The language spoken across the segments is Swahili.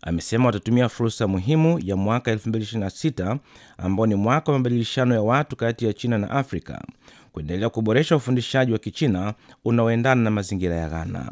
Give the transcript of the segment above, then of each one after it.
amesema watatumia fursa muhimu ya mwaka 2026 ambao ni mwaka wa mabadilishano ya watu kati ya China na Afrika kuendelea kuboresha ufundishaji wa Kichina unaoendana na mazingira ya Ghana.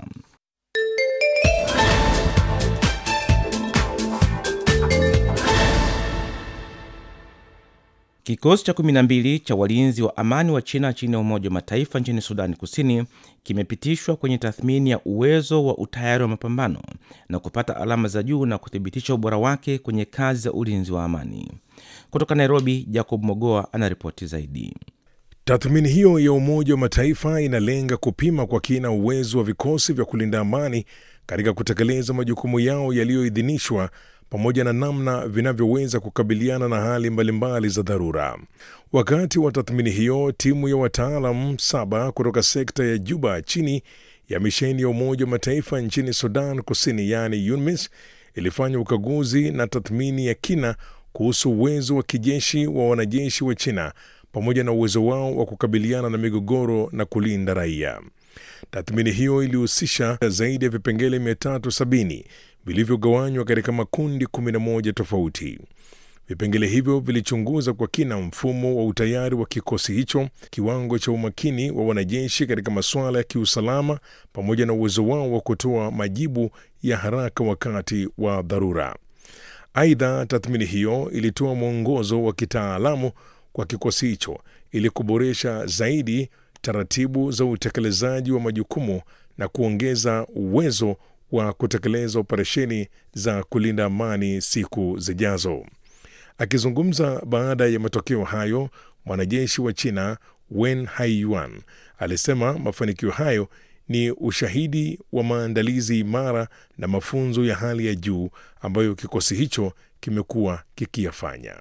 Kikosi cha 12 cha walinzi wa amani wa China chini ya Umoja wa Mataifa nchini Sudani Kusini kimepitishwa kwenye tathmini ya uwezo wa utayari wa mapambano na kupata alama za juu na kuthibitisha ubora wake kwenye kazi za ulinzi wa amani. Kutoka Nairobi, Jacob Mogoa anaripoti zaidi. Tathmini hiyo ya Umoja wa Mataifa inalenga kupima kwa kina uwezo wa vikosi vya kulinda amani katika kutekeleza majukumu yao yaliyoidhinishwa pamoja na namna vinavyoweza kukabiliana na hali mbalimbali za dharura. Wakati wa tathmini hiyo, timu ya wataalamu 7 kutoka sekta ya Juba chini ya misheni ya Umoja wa Mataifa nchini Sudan Kusini, yani UNMISS, ilifanya ukaguzi na tathmini ya kina kuhusu uwezo wa kijeshi wa wanajeshi wa China pamoja na uwezo wao wa kukabiliana na migogoro na kulinda raia. Tathmini hiyo ilihusisha zaidi ya vipengele 370 vilivyogawanywa katika makundi 11 tofauti. Vipengele hivyo vilichunguza kwa kina mfumo wa utayari wa kikosi hicho, kiwango cha umakini wa wanajeshi katika masuala ya kiusalama, pamoja na uwezo wao wa kutoa majibu ya haraka wakati wa dharura. Aidha, tathmini hiyo ilitoa mwongozo wa kitaalamu kwa kikosi hicho ili kuboresha zaidi taratibu za utekelezaji wa majukumu na kuongeza uwezo wa kutekeleza operesheni za kulinda amani siku zijazo. Akizungumza baada ya matokeo hayo, mwanajeshi wa China Wen Haiyuan alisema mafanikio hayo ni ushahidi wa maandalizi imara na mafunzo ya hali ya juu ambayo kikosi hicho kimekuwa kikiyafanya.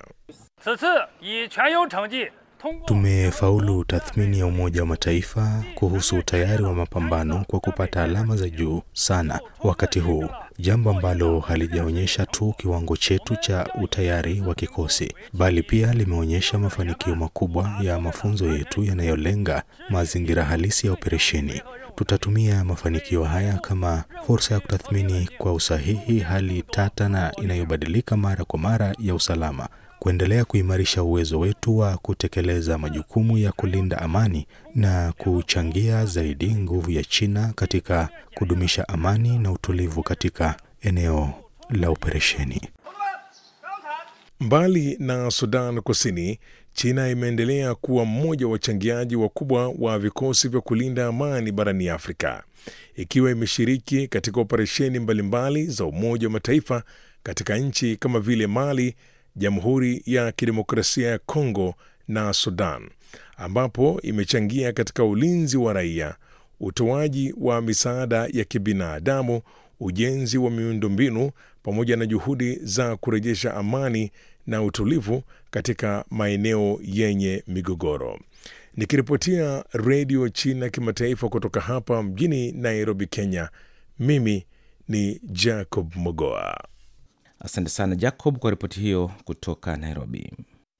Tumefaulu tathmini ya Umoja wa Mataifa kuhusu utayari wa mapambano kwa kupata alama za juu sana wakati huu, jambo ambalo halijaonyesha tu kiwango chetu cha utayari wa kikosi, bali pia limeonyesha mafanikio makubwa ya mafunzo yetu yanayolenga mazingira halisi ya operesheni. Tutatumia mafanikio haya kama fursa ya kutathmini kwa usahihi hali tata na inayobadilika mara kwa mara ya usalama, kuendelea kuimarisha uwezo wetu wa kutekeleza majukumu ya kulinda amani na kuchangia zaidi nguvu ya China katika kudumisha amani na utulivu katika eneo la operesheni. Mbali na Sudan Kusini, China imeendelea kuwa mmoja wa wachangiaji wakubwa wa vikosi vya kulinda amani barani Afrika, ikiwa imeshiriki katika operesheni mbalimbali za Umoja wa Mataifa katika nchi kama vile Mali, Jamhuri ya Kidemokrasia ya Kongo na Sudan, ambapo imechangia katika ulinzi wa raia, utoaji wa misaada ya kibinadamu, ujenzi wa miundombinu pamoja na juhudi za kurejesha amani na utulivu katika maeneo yenye migogoro. Nikiripotia Radio China Kimataifa kutoka hapa mjini Nairobi, Kenya, mimi ni Jacob Mogoa. Asante sana Jacob kwa ripoti hiyo kutoka Nairobi.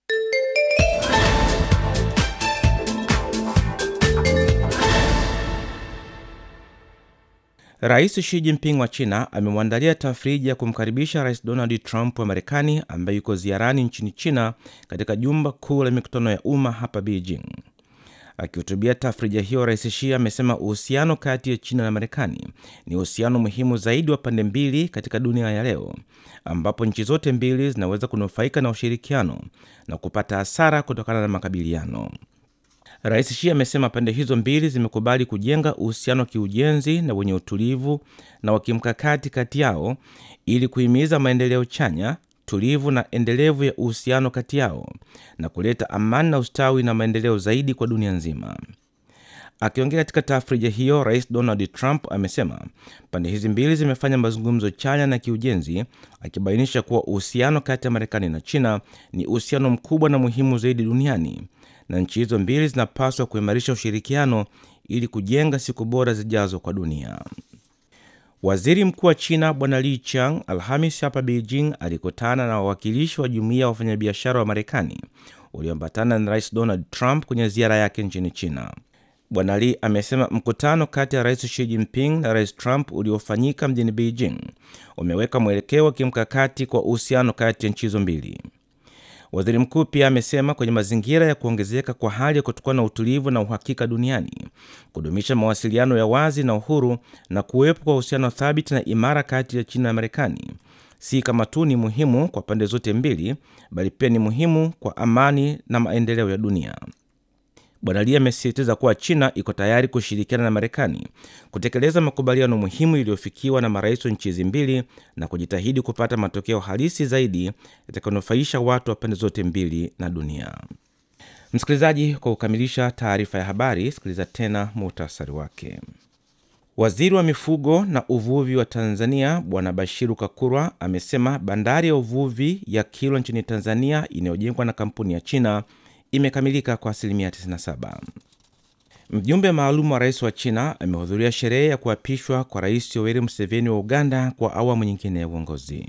Rais Xi Jinping wa China amemwandalia tafrija kumkaribisha Rais Donald Trump wa Marekani ambaye yuko ziarani nchini China katika jumba kuu la mikutano ya umma hapa Beijing. Akihutubia tafrija hiyo, Rais Xi amesema uhusiano kati ya China na Marekani ni uhusiano muhimu zaidi wa pande mbili katika dunia ya leo, ambapo nchi zote mbili zinaweza kunufaika na ushirikiano na kupata hasara kutokana na makabiliano. Rais Xi amesema pande hizo mbili zimekubali kujenga uhusiano wa kiujenzi na wenye utulivu na wa kimkakati kati yao ili kuhimiza maendeleo chanya, tulivu na endelevu ya uhusiano kati yao na kuleta amani na ustawi na maendeleo zaidi kwa dunia nzima. Akiongea katika tafrija hiyo, Rais Donald Trump amesema pande hizi mbili zimefanya mazungumzo chanya na kiujenzi, akibainisha kuwa uhusiano kati ya Marekani na China ni uhusiano mkubwa na muhimu zaidi duniani, na nchi hizo mbili zinapaswa kuimarisha ushirikiano ili kujenga siku bora zijazo kwa dunia. Waziri Mkuu wa China Bwana Li Qiang Alhamis hapa Beijing alikutana na wawakilishi wa jumuiya ya wafanyabiashara wa Marekani walioambatana na Rais Donald Trump kwenye ziara yake nchini China. Bwana Li amesema mkutano kati ya Rais Xi Jinping na Rais Trump uliofanyika mjini Beijing umeweka mwelekeo wa kimkakati kwa uhusiano kati ya nchi hizo mbili. Waziri mkuu pia amesema kwenye mazingira ya kuongezeka kwa hali ya kutokuwa na utulivu na uhakika duniani, kudumisha mawasiliano ya wazi na uhuru na kuwepo kwa uhusiano thabiti na imara kati ya China na Marekani si kama tu ni muhimu kwa pande zote mbili, bali pia ni muhimu kwa amani na maendeleo ya dunia. Bwana Li amesisitiza kuwa China iko tayari kushirikiana na Marekani kutekeleza makubaliano muhimu yaliyofikiwa na marais wa nchi hizi mbili na kujitahidi kupata matokeo halisi zaidi yatakayonufaisha watu wa pande zote mbili na dunia. Msikilizaji, kwa kukamilisha taarifa ya habari, sikiliza tena muhtasari wake. Waziri wa mifugo na uvuvi wa Tanzania Bwana Bashiru Kakurwa amesema bandari ya uvuvi ya Kilwa nchini Tanzania inayojengwa na kampuni ya China imekamilika kwa asilimia 97. Mjumbe maalum wa rais wa China amehudhuria sherehe ya kuapishwa kwa Rais Yoweri Museveni wa Uganda kwa awamu nyingine ya uongozi.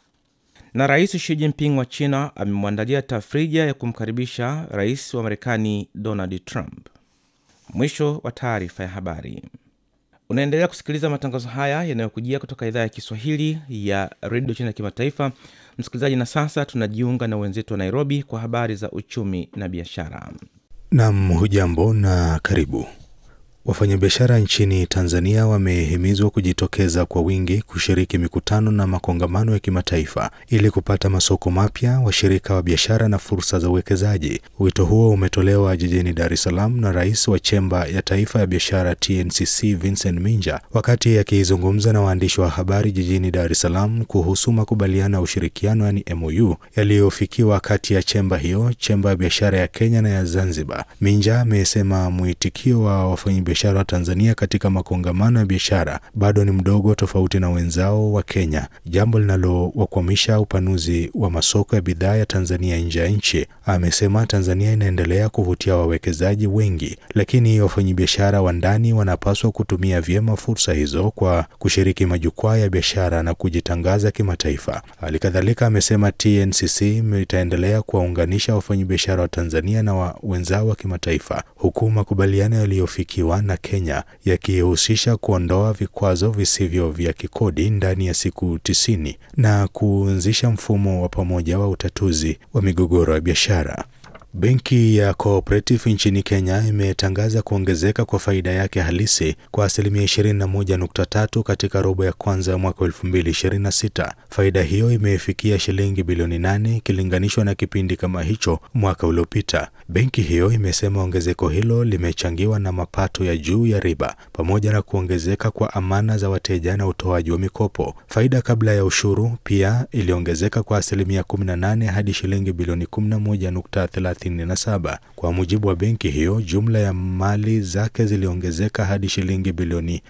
Na Rais Xi Jinping wa China amemwandalia tafrija ya kumkaribisha Rais wa Marekani Donald Trump. Mwisho wa taarifa ya habari. Unaendelea kusikiliza matangazo haya yanayokujia kutoka idhaa ya Kiswahili ya Radio China Kimataifa. Msikilizaji, na sasa tunajiunga na wenzetu wa Nairobi kwa habari za uchumi na biashara. Naam, hujambo na karibu. Wafanyabiashara nchini Tanzania wamehimizwa kujitokeza kwa wingi kushiriki mikutano na makongamano ya kimataifa ili kupata masoko mapya, washirika wa biashara na fursa za uwekezaji. Wito huo umetolewa jijini Dar es Salaam na Rais wa Chemba ya Taifa ya Biashara TNCC Vincent Minja wakati akizungumza na waandishi wa habari jijini Dar es Salaam kuhusu makubaliano ya ushirikiano yani MOU yaliyofikiwa kati ya chemba hiyo, Chemba ya Biashara ya Kenya na ya Zanzibar. Minja amesema mwitikio wa wafanyabiashara wa Tanzania katika makongamano ya biashara bado ni mdogo tofauti na wenzao wa Kenya, jambo linalowakwamisha upanuzi wa masoko ya bidhaa ya Tanzania nje ya nchi. Amesema Tanzania inaendelea kuvutia wawekezaji wengi, lakini wafanyabiashara wa ndani wanapaswa kutumia vyema fursa hizo kwa kushiriki majukwaa ya biashara na kujitangaza kimataifa. Halikadhalika amesema TNCC itaendelea kuwaunganisha wafanyabiashara wa Tanzania na wenzao wa kimataifa, huku makubaliano yaliyofikiwa na Kenya yakihusisha kuondoa vikwazo visivyo vya kikodi ndani ya siku 90 na kuanzisha mfumo wa pamoja wa utatuzi wa migogoro ya biashara. Benki ya Cooperative nchini Kenya imetangaza kuongezeka kwa faida yake halisi kwa asilimia 21.3 katika robo ya kwanza ya mwaka 2026. Faida hiyo imefikia shilingi bilioni 8 ikilinganishwa na kipindi kama hicho mwaka uliopita. Benki hiyo imesema ongezeko hilo limechangiwa na mapato ya juu ya riba pamoja na kuongezeka kwa amana za wateja na utoaji wa mikopo. Faida kabla ya ushuru pia iliongezeka kwa asilimia 18 hadi shilingi bilioni 11.37. Kwa mujibu wa benki hiyo, jumla ya mali zake ziliongezeka hadi shilingi bilioni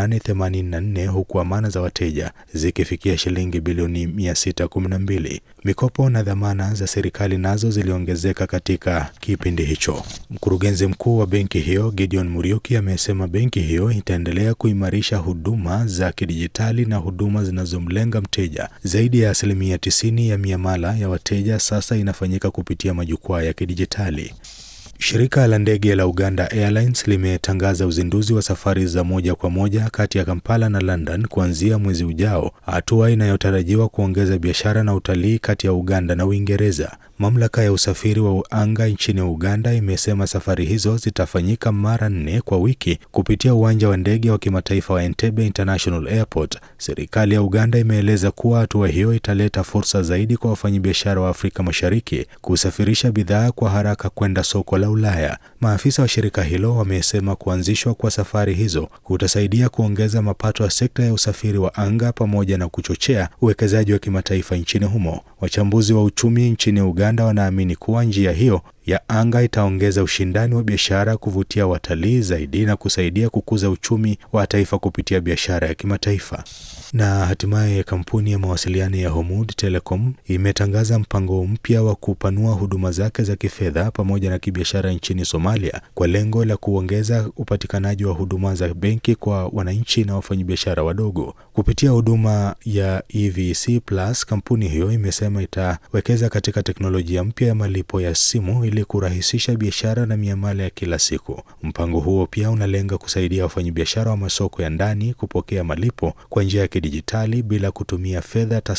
884 huku amana za wateja zikifikia shilingi bilioni 612. Mikopo na dhamana za serikali nazo ziliongezeka katika kipindi hicho. Mkurugenzi mkuu wa benki hiyo Gideon Muriuki amesema benki hiyo itaendelea kuimarisha huduma za kidijitali na huduma zinazomlenga mteja. Zaidi ya asilimia 90 ya miamala ya wateja sasa inafanyika kupitia majukwaa ya kidijitali. Shirika la ndege la Uganda Airlines limetangaza uzinduzi wa safari za moja kwa moja kati ya Kampala na London kuanzia mwezi ujao, hatua inayotarajiwa kuongeza biashara na utalii kati ya Uganda na Uingereza. Mamlaka ya usafiri wa anga nchini Uganda imesema safari hizo zitafanyika mara 4 kwa wiki kupitia uwanja wa ndege wa kimataifa wa Entebbe International Airport. Serikali ya Uganda imeeleza kuwa hatua hiyo italeta fursa zaidi kwa wafanyabiashara wa Afrika Mashariki kusafirisha bidhaa kwa haraka kwenda soko la Ulaya. Maafisa wa shirika hilo wamesema kuanzishwa kwa safari hizo kutasaidia kuongeza mapato ya sekta ya usafiri wa anga pamoja na kuchochea uwekezaji wa kimataifa nchini humo. Wachambuzi wa uchumi nchini Uganda wanaamini kuwa njia hiyo ya anga itaongeza ushindani wa biashara, kuvutia watalii zaidi na kusaidia kukuza uchumi wa taifa kupitia biashara ya kimataifa. Na hatimaye kampuni ya mawasiliano ya Hormuud Telecom imetangaza mpango mpya wa kupanua huduma zake za kifedha pamoja na kibiashara nchini Somalia kwa lengo la kuongeza upatikanaji wa huduma za benki kwa wananchi na wafanyabiashara wadogo. Kupitia huduma ya EVC Plus, kampuni hiyo imesema itawekeza katika teknolojia mpya ya malipo ya simu ili kurahisisha biashara na miamala ya kila siku. Mpango huo pia unalenga kusaidia wafanyabiashara wa masoko ya ndani kupokea malipo kwa njia ya kidijitali bila kutumia fedha